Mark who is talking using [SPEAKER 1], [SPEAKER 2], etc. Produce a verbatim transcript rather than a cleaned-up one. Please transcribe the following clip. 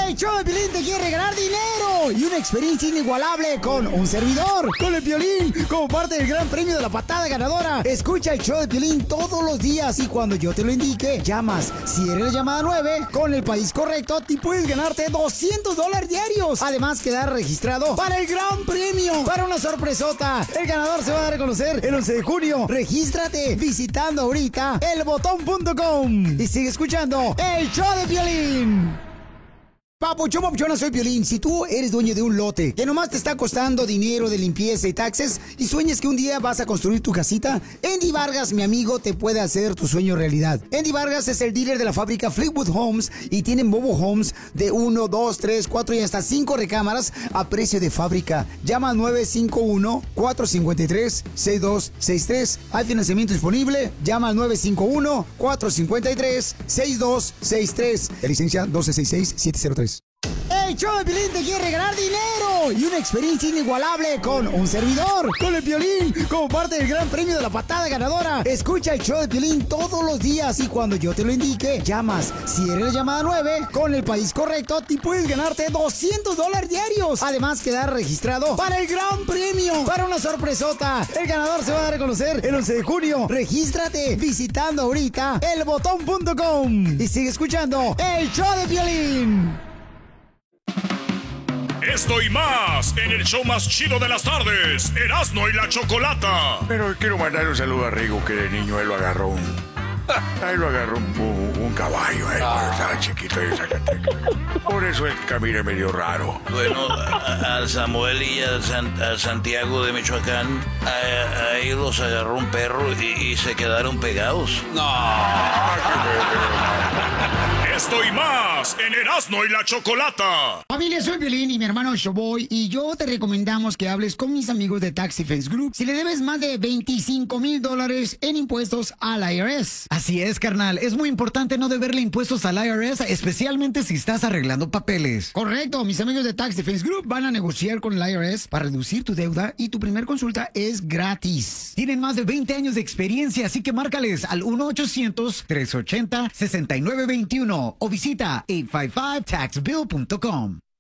[SPEAKER 1] El show de Piolín te quiere regalar dinero y una experiencia inigualable con un servidor, con el Piolín, como parte del gran premio de la patada ganadora. Escucha el show de Piolín todos los días y cuando yo te lo indique, llamas. Si eres la llamada nueve, con el país correcto, te puedes ganarte doscientos dólares diarios. Además, quedar registrado para el gran premio, para una sorpresota. El ganador se va a dar a conocer el once de junio. Regístrate visitando ahorita el botón punto com y sigue escuchando el show de Piolín. Papuchón, papuchona, soy Piolín. Si tú eres dueño de un lote que nomás te está costando dinero de limpieza y taxes y sueñas que un día vas a construir tu casita, Andy Vargas, mi amigo, te puede hacer tu sueño realidad. Andy Vargas es el dealer de la fábrica Fleetwood Homes y tienen Bobo Homes de uno, dos, tres, cuatro y hasta cinco recámaras a precio de fábrica. Llama al nueve cinco uno, cuatro cinco tres, seis dos seis tres. Hay financiamiento disponible. Llama al nueve cinco uno, cuatro cinco tres, seis dos seis tres. De licencia doce sesenta y seis, siete cero tres. El show de Piolín te quiere regalar dinero y una experiencia inigualable con un servidor, con el Piolín, como parte del gran premio de la patada ganadora. Escucha el show de Piolín todos los días y cuando yo te lo indique, llamas. Si eres la llamada nueve, con el país correcto, te puedes ganarte doscientos dólares diarios. Además, quedar registrado para el gran premio, para una sorpresota. El ganador se va a dar a conocer el once de junio. Regístrate visitando ahorita el botón punto com y sigue escuchando el show de Piolín.
[SPEAKER 2] Esto y más en el show más chido de las tardes, Erasmo y la Chocolata.
[SPEAKER 3] Pero quiero mandar un saludo a Rigo, que de niño él lo agarró un... Ahí lo agarró un, un, un caballo, él, cuando estaba chiquito en Zacatecas. Por eso él camina medio raro.
[SPEAKER 4] Bueno, a, a Samuel y a, San, a Santiago de Michoacán, a, ahí los agarró un perro y, y se quedaron pegados.
[SPEAKER 2] No. Esto y más en Erasmo y la Chocolata.
[SPEAKER 1] Familia, soy Piolín y mi hermano Showboy y yo te recomendamos que hables con mis amigos de Tax Defense Group si le debes más de veinticinco mil dólares en impuestos al I R S.
[SPEAKER 5] Así es, carnal. Es muy importante no deberle impuestos al I R S, especialmente si estás arreglando papeles.
[SPEAKER 1] Correcto. Mis amigos de Tax Defense Group van a negociar con el I R S para reducir tu deuda y tu primer consulta es gratis.
[SPEAKER 5] Tienen más de veinte años de experiencia, así que márcales al uno ochocientos, tres ochenta, seis nueve dos uno o visita ocho cinco cinco, tax bill punto com.